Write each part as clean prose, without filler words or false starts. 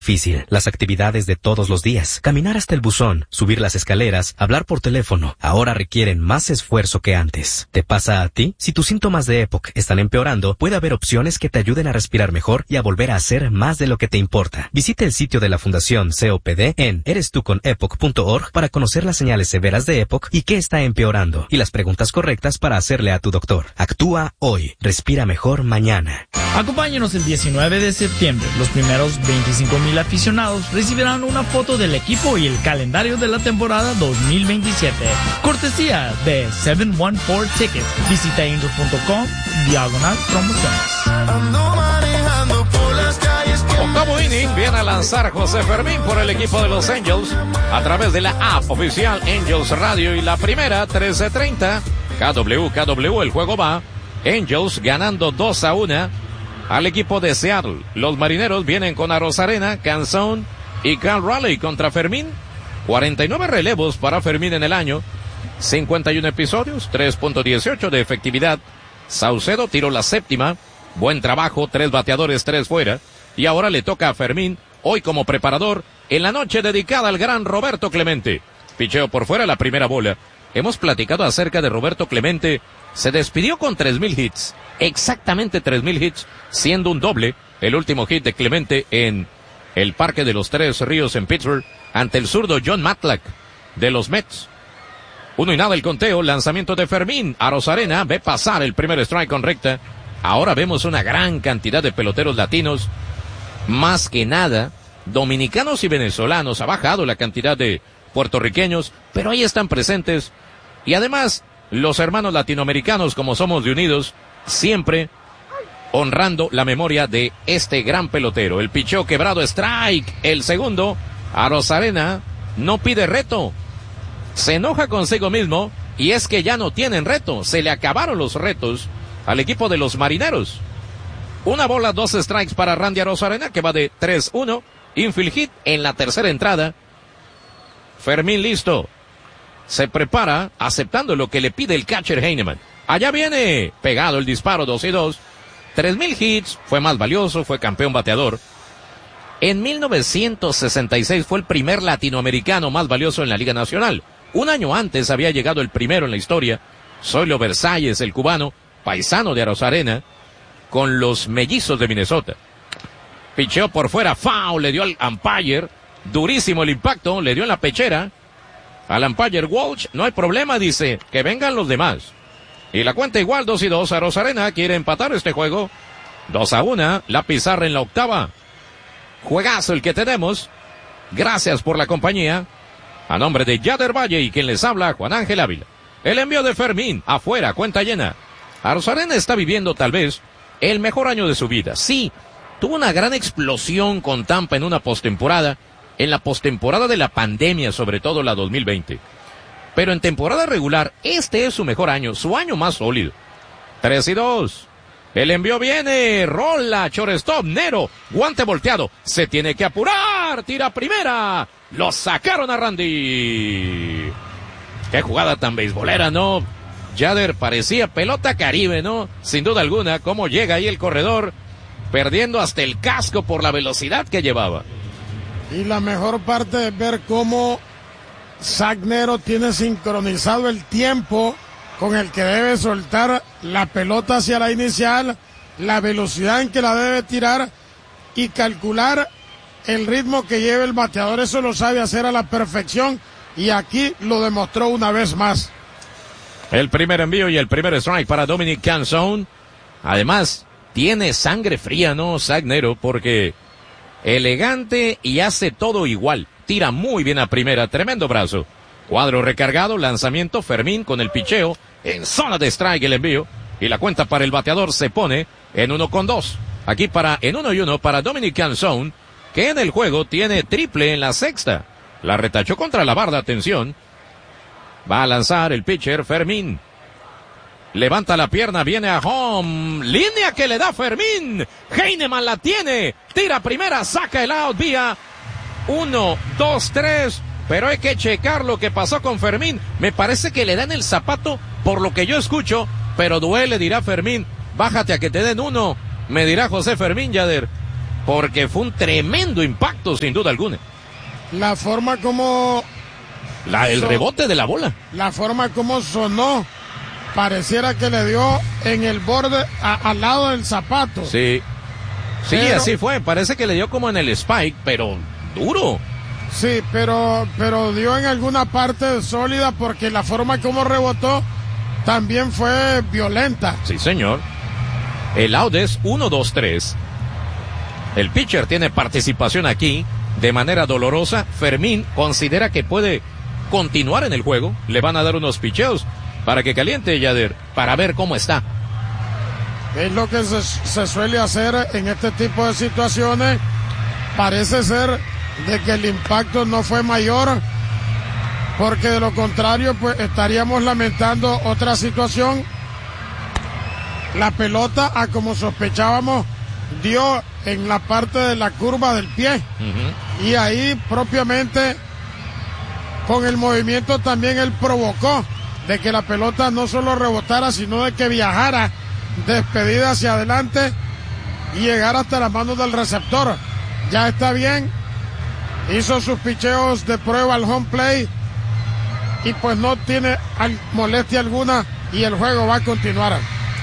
Difícil, las actividades de todos los días, caminar hasta el buzón, subir las escaleras, hablar por teléfono, ahora requieren más esfuerzo que antes. ¿Te pasa a ti? Si tus síntomas de EPOC están empeorando, puede haber opciones que te ayuden a respirar mejor y a volver a hacer más de lo que te importa. Visita el sitio de la Fundación COPD en erestuconepoc.org para conocer las señales severas de EPOC y qué está empeorando, y las preguntas correctas para hacerle a tu doctor. Actúa hoy, respira mejor mañana. Acompáñenos el 19 de septiembre. Los primeros 25,000 aficionados recibirán una foto del equipo y el calendario de la temporada 2027. Cortesía de 714 Tickets. Visita angels.com/promociones. Octavo inning, viene a lanzar José Fermín por el equipo de los Angels a través de la app oficial Angels Radio, y la primera 13:30 KW, el juego va Angels ganando 2-1 al equipo de Seattle. Los marineros vienen con Arozarena, Canzón y Cal Raleigh contra Fermín. 49 relevos para Fermín en el año, 51 episodios, 3.18 de efectividad. Saucedo tiró la séptima, buen trabajo, 3 bateadores, 3 fuera. Y ahora le toca a Fermín, hoy como preparador, en la noche dedicada al gran Roberto Clemente. Picheo por fuera, la primera bola. Hemos platicado acerca de Roberto Clemente. Se despidió con 3,000 hits. Exactamente 3,000 hits, siendo un doble el último hit de Clemente en el Parque de los Tres Ríos en Pittsburgh, ante el zurdo John Matlack de los Mets. 1-0 el conteo, lanzamiento de Fermín. Arozarena ve pasar el primer strike con recta. Ahora vemos una gran cantidad de peloteros latinos, más que nada dominicanos y venezolanos. Ha bajado la cantidad de puertorriqueños, pero ahí están presentes. Y además, los hermanos latinoamericanos, como somos de unidos, siempre honrando la memoria de este gran pelotero. El picheo quebrado, strike, el segundo. Arozarena no pide reto, se enoja consigo mismo, y es que ya no tienen reto, se le acabaron los retos al equipo de los marineros. 1 bola, 2 strikes para Randy Arozarena, que va de 3-1, infield hit en la tercera entrada. Fermín listo, se prepara, aceptando lo que le pide el catcher Heinemann. Allá viene, pegado el disparo, 2-2. 3,000 hits, fue más valioso, fue campeón bateador. En 1966 fue el primer latinoamericano más valioso en la Liga Nacional. Un año antes había llegado el primero en la historia, Zoilo Versalles, el cubano, paisano de Arozarena, con los Mellizos de Minnesota. Picheó por fuera, foul, le dio al umpire, durísimo el impacto, le dio en la pechera al umpire Walsh. No hay problema, dice, que vengan los demás. Y la cuenta igual, 2-2, Arozarena quiere empatar este juego. 2-1, la pizarra en la octava. Juegazo el que tenemos. Gracias por la compañía. A nombre de Yader Valle y quien les habla, Juan Ángel Ávila. El envío de Fermín, afuera, cuenta llena. Arozarena está viviendo tal vez el mejor año de su vida. Sí, tuvo una gran explosión con Tampa en una postemporada, en la postemporada de la pandemia, sobre todo la 2020. Pero en temporada regular, este es su mejor año, su año más sólido. 3-2. El envío viene, rola, shortstop, Nero, guante volteado, se tiene que apurar, tira primera, lo sacaron a Randy. Qué jugada tan beisbolera, ¿no? Yader, parecía pelota Caribe, ¿no? Sin duda alguna, cómo llega ahí el corredor, perdiendo hasta el casco por la velocidad que llevaba. Y la mejor parte es ver cómo Zach Nero tiene sincronizado el tiempo con el que debe soltar la pelota hacia la inicial, la velocidad en que la debe tirar y calcular el ritmo que lleva el bateador. Eso lo sabe hacer a la perfección y aquí lo demostró una vez más. El primer envío y el primer strike para Dominic Canzón. Además, tiene sangre fría, ¿no? Zach Nero, porque elegante y hace todo igual. Tira muy bien a primera, tremendo brazo. Cuadro recargado, lanzamiento, Fermín con el picheo. En zona de strike el envío. Y la cuenta para el bateador se pone en 1-2. Aquí en 1-1 para Dominic Canzón, que en el juego tiene triple en la sexta. La retachó contra la barda, atención. Va a lanzar el pitcher Fermín. Levanta la pierna, viene a home. Línea que le da Fermín. Heinemann la tiene. Tira primera, saca el out vía 1, 2, 3. Pero hay que checar lo que pasó con Fermín. Me parece que le dan el zapato por lo que yo escucho. Pero duele, dirá Fermín. Bájate a que te den uno. Me dirá José Fermín, Yader. porque fue un tremendo impacto sin duda alguna. La forma como... El rebote de la bola. La forma como sonó, pareciera que le dio en el borde, al lado del zapato. Sí, así fue, parece que le dio como en el spike, pero duro. Sí, pero dio en alguna parte sólida porque la forma como rebotó también fue violenta. Sí, señor. El out es 1-2-3. El pitcher tiene participación aquí de manera dolorosa. Fermín considera que puede continuar en el juego. Le van a dar unos picheos para que caliente Yader, para ver cómo está. Es lo que se suele hacer en este tipo de situaciones. Parece ser de que el impacto no fue mayor, porque de lo contrario pues estaríamos lamentando otra situación. La pelota, como sospechábamos, dio en la parte de la curva del pie. Y ahí propiamente con el movimiento también él provocó de que la pelota no solo rebotara, sino de que viajara despedida hacia adelante y llegara hasta las manos del receptor. Ya está bien, hizo sus picheos de prueba al home play y pues no tiene molestia alguna y el juego va a continuar.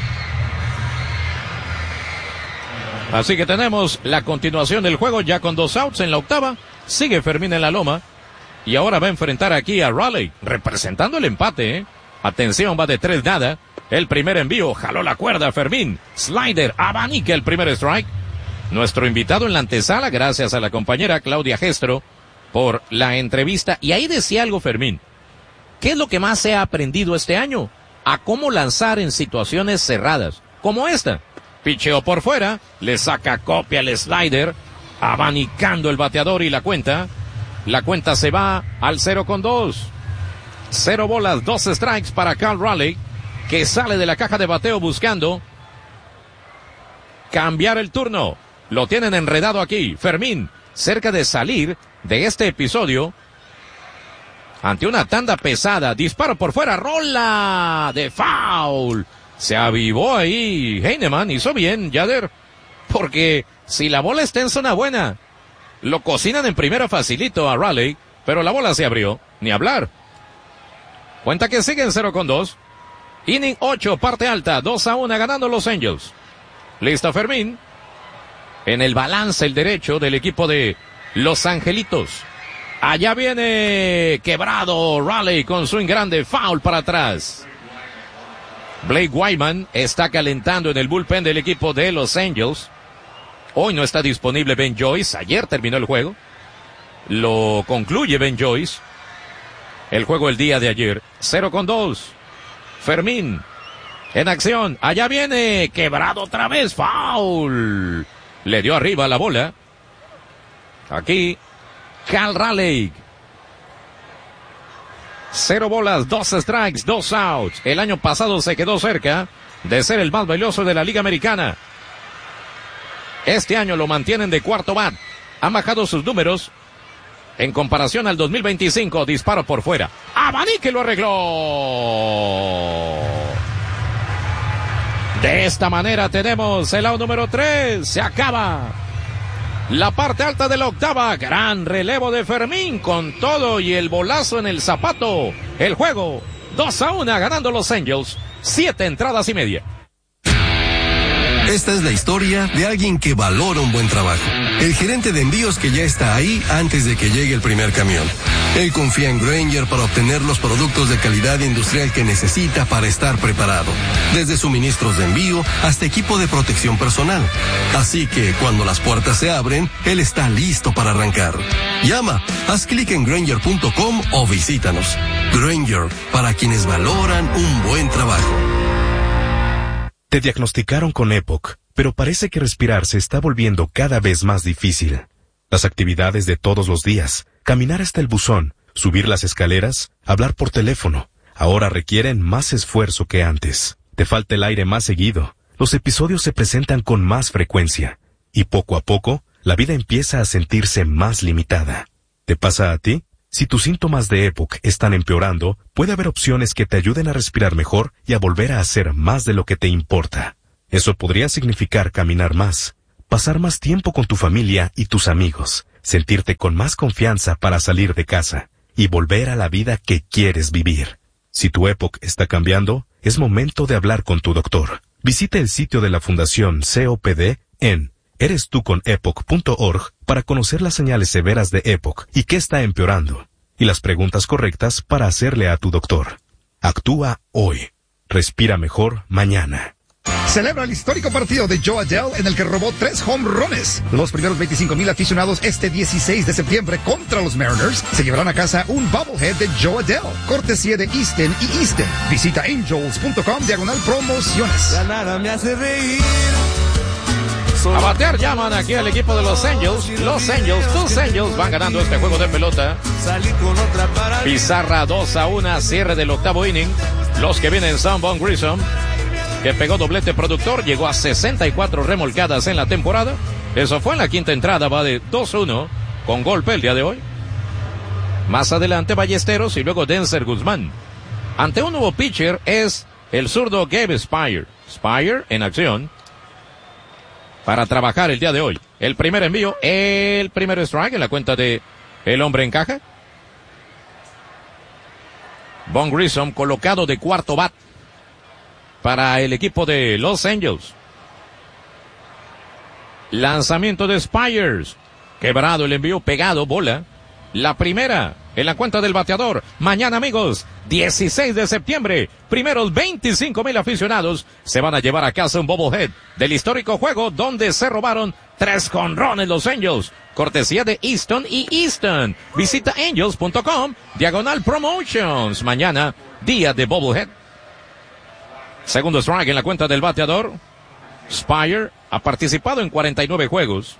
Así que tenemos la continuación del juego ya con 2 outs en la octava. Sigue Fermín en la loma y ahora va a enfrentar aquí a Raleigh representando el empate. Atención, va de 3-0. El primer envío, jaló la cuerda Fermín, slider, abanica el primer strike. Nuestro invitado en la antesala, gracias a la compañera Claudia Gestro por la entrevista. Y ahí decía algo Fermín. ¿Qué es lo que más se ha aprendido este año? A cómo lanzar en situaciones cerradas, como esta. Picheo por fuera, le saca copia al slider, abanicando el bateador y la cuenta. La cuenta se va al 0-2. 0 bolas, 2 strikes para Cal Raleigh, que sale de la caja de bateo buscando cambiar el turno. Lo tienen enredado aquí. Fermín, cerca de salir de este episodio, ante una tanda pesada. Disparo por fuera, rola de foul. Se avivó ahí Heinemann, hizo bien Yader, porque si la bola está en zona buena, lo cocinan en primera facilito a Raleigh, pero la bola se abrió, ni hablar. Cuenta que siguen 0-2. Inning 8, parte alta, 2-1 ganando los Angels. Listo Fermín. En el balance el derecho del equipo de Los Angelitos. Allá viene quebrado Raleigh con swing grande, foul para atrás. Blake Wyman está calentando en el bullpen del equipo de Los Angels. Hoy no está disponible Ben Joyce. Ayer terminó el juego. Lo concluye Ben Joyce. El juego el día de ayer. 0-2. Fermín en acción. Allá viene quebrado otra vez. Foul. Le dio arriba la bola. Aquí Cal Raleigh. 0 bolas, 2 strikes, 2 outs. El año pasado se quedó cerca de ser el más valioso de la Liga Americana. Este año lo mantienen de cuarto bat. Han bajado sus números en comparación al 2025. Disparo por fuera. Abanique lo arregló. De esta manera tenemos el out número 3. Se acaba la parte alta de la octava. Gran relevo de Fermín con todo y el bolazo en el zapato. El juego 2-1 ganando los Angels. 7 entradas y media. Esta es la historia de alguien que valora un buen trabajo. El gerente de envíos que ya está ahí antes de que llegue el primer camión. Él confía en Grainger para obtener los productos de calidad industrial que necesita para estar preparado. Desde suministros de envío hasta equipo de protección personal. Así que cuando las puertas se abren, él está listo para arrancar. Llama, haz clic en Grainger.com o visítanos. Grainger, para quienes valoran un buen trabajo. Te diagnosticaron con EPOC, pero parece que respirar se está volviendo cada vez más difícil. Las actividades de todos los días, caminar hasta el buzón, subir las escaleras, hablar por teléfono, ahora requieren más esfuerzo que antes. Te falta el aire más seguido, los episodios se presentan con más frecuencia, y poco a poco, la vida empieza a sentirse más limitada. ¿Te pasa a ti? Si tus síntomas de EPOC están empeorando, puede haber opciones que te ayuden a respirar mejor y a volver a hacer más de lo que te importa. Eso podría significar caminar más, pasar más tiempo con tu familia y tus amigos, sentirte con más confianza para salir de casa y volver a la vida que quieres vivir. Si tu EPOC está cambiando, es momento de hablar con tu doctor. Visita el sitio de la Fundación COPD en erestuconepoc.org para conocer las señales severas de EPOC y qué está empeorando, y las preguntas correctas para hacerle a tu doctor. Actúa hoy. Respira mejor mañana. Celebra el histórico partido de Joe Adell en el que robó 3 home runs. Los primeros 25,000 aficionados este 16 de septiembre contra los Mariners se llevarán a casa un bobblehead de Joe Adell, cortesía de Easton y Easton. Visita angels.com/promociones. Ya nada me hace reír. A batear llaman aquí al equipo de Los Angels. Los Angels, tus Angels van ganando este juego de pelota. Pizarra 2-1, cierre del octavo inning. Los que vienen son Von Grissom, que pegó doblete productor, llegó a 64 remolcadas en la temporada. Eso fue en la quinta entrada, va de 2-1 con golpe el día de hoy. Más adelante Ballesteros y luego Denzer Guzmán. Ante un nuevo pitcher es el zurdo Gabe Spire. Spire en acción para trabajar el día de hoy. El primer envío, el primer strike en la cuenta de el hombre en caja. Von Grissom colocado de cuarto bat para el equipo de Los Angels. Lanzamiento de Spires. Quebrado el envío, pegado, bola. La primera en la cuenta del bateador. Mañana, amigos, 16 de septiembre, primeros 25,000 aficionados se van a llevar a casa un bobblehead del histórico juego donde se robaron 3 jonrones Los Angels. Cortesía de Easton y Easton. Visita angels.com/promotions. Mañana, día de bobblehead. Segundo strike en la cuenta del bateador. Spire ha participado en 49 juegos.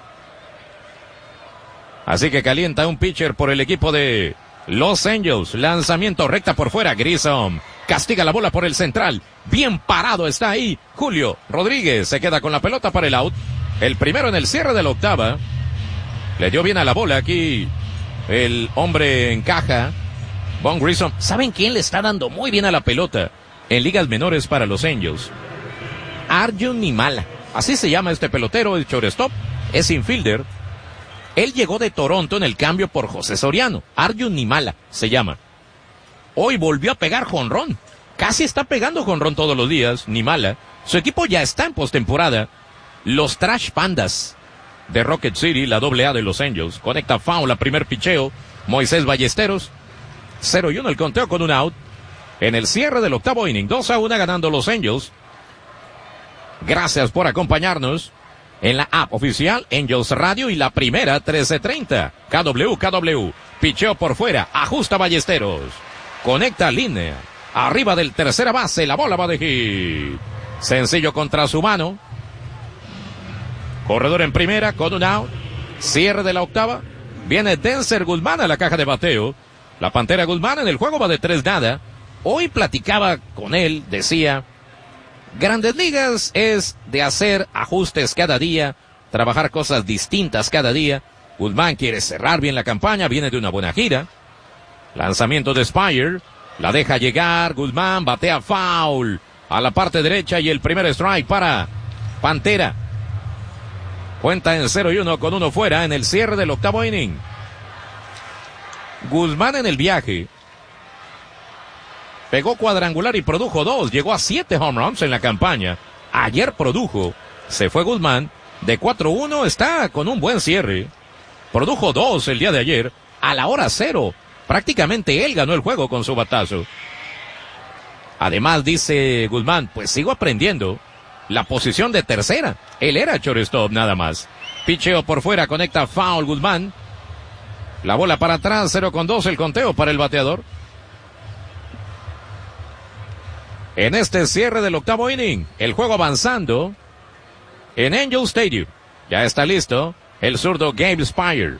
Así que calienta un pitcher por el equipo de Los Angels. Lanzamiento recta por fuera. Grissom castiga la bola por el central. Bien parado está ahí. Julio Rodríguez se queda con la pelota para el out. El primero en el cierre de la octava. Le dio bien a la bola aquí el hombre en caja. Von Grissom. ¿Saben quién le está dando muy bien a la pelota en ligas menores para Los Angels? Arjun Nimala. Así se llama este pelotero, el shortstop. Es infielder. Él llegó de Toronto en el cambio por José Soriano. Arjun Nimala se llama. Hoy volvió a pegar jonrón. Casi está pegando jonrón todos los días, Nimala. Su equipo ya está en postemporada. Los Trash Pandas de Rocket City, la AA de Los Angels. Conecta foul a primer picheo. Moisés Ballesteros. 0-1 el conteo con un out. En el cierre del octavo inning, 2-1 ganando Los Angels. Gracias por acompañarnos en la app oficial Angels Radio y la primera 1330. KW. Picheo por fuera. Ajusta Ballesteros. Conecta línea. Arriba del tercera base. La bola va de hit. Sencillo contra su mano. Corredor en primera con un out. Cierre de la octava. Viene Denzer Guzmán a la caja de bateo. La Pantera Guzmán en el juego va de 3-0. Hoy platicaba con él. Decía: Grandes Ligas es de hacer ajustes cada día, trabajar cosas distintas cada día. Guzmán quiere cerrar bien la campaña, viene de una buena gira. Lanzamiento de Spire, la deja llegar, Guzmán batea foul a la parte derecha y el primer strike para Pantera. Cuenta en 0-1 con uno fuera en el cierre del octavo inning. Guzmán en el viaje. Pegó cuadrangular y produjo 2. Llegó a 7 home runs en la campaña. Ayer produjo. Se fue Guzmán. De 4-1 está con un buen cierre. Produjo 2 el día de ayer. A la hora 0. Prácticamente él ganó el juego con su batazo. Además dice Guzmán, pues sigo aprendiendo la posición de tercera. Él era shortstop nada más. Picheo por fuera, conecta foul Guzmán. La bola para atrás, 0-2 el conteo para el bateador. En este cierre del octavo inning, el juego avanzando en Angel Stadium. Ya está listo el zurdo Gabe Spire.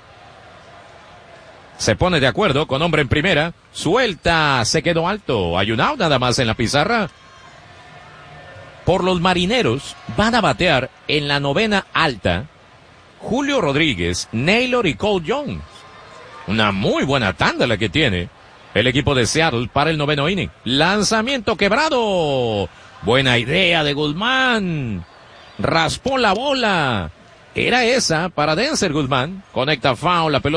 Se pone de acuerdo con hombre en primera. Suelta, se quedó alto. Hay un out nada más en la pizarra. Por los Marineros van a batear en la novena alta Julio Rodríguez, Naylor y Cole Jones. Una muy buena tanda la que tiene el equipo de Seattle para el noveno inning. Lanzamiento quebrado. Buena idea de Guzmán. Raspó la bola. Era esa para Denzel Guzmán. Conecta foul, la pelota